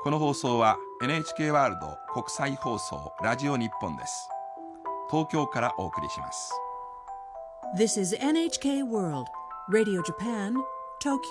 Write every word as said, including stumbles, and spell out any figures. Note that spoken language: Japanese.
この放送は エヌエイチケー ワールド国際放送ラジオ日本です。東京からお送りします。 This is エヌエイチケー World Radio Japan, Tokyo